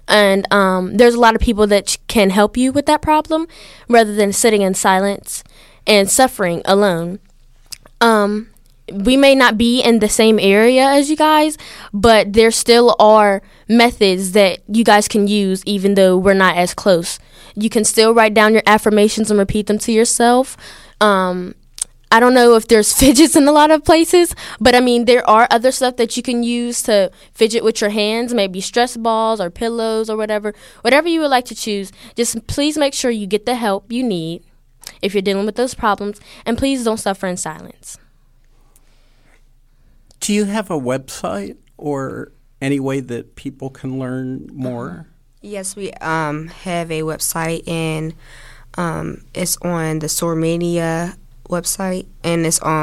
And there's a lot of people that can help you with that problem rather than sitting in silence and suffering alone. We may not be in the same area as you guys, but there still are methods that you guys can use even though we're not as close. You can still write down your affirmations and repeat them to yourself. I don't know if there's fidgets in a lot of places, but I mean, there are other stuff that you can use to fidget with your hands, maybe stress balls or pillows or whatever you would like to choose. Just please make sure you get the help you need if you're dealing with those problems, and please don't suffer in silence. Do you have a website or any way that people can learn more? Yes, we have a website, and it's on the Soarmania website, and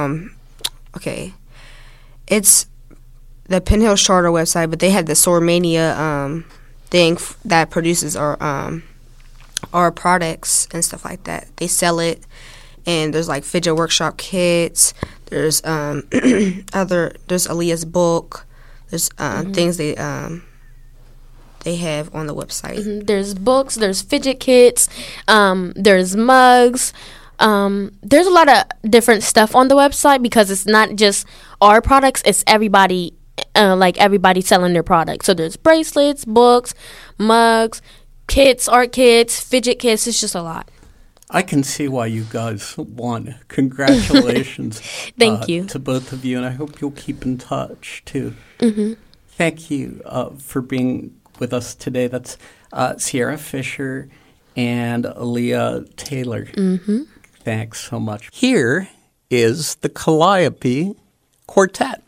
it's the Penn Hills Charter website, but they have the Soarmania thing that produces our products and stuff like that. They sell it, and there's like fidget workshop kits. There's there's Aaliyah's book. There's things they have on the website. Mm-hmm. There's books. There's fidget kits. There's mugs. There's a lot of different stuff on the website because it's not just our products. It's everybody, everybody selling their products. So there's bracelets, books, mugs, kits, art kits, fidget kits. It's just a lot. I can see why you guys won. Congratulations. Thank you. To both of you, and I hope you'll keep in touch, too. Mm-hmm. Thank you for being with us today. That's Sierra Fisher and Aaliyah Taylor. Mm-hmm. Thanks so much. Here is the Calliope Quartet.